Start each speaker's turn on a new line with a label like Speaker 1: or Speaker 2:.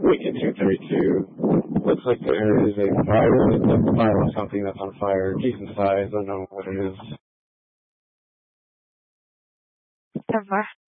Speaker 1: Wicked 232. Looks like there is a fire. It's a pile of something that's on fire. Decent size. I don't know what it is.
Speaker 2: Trevor.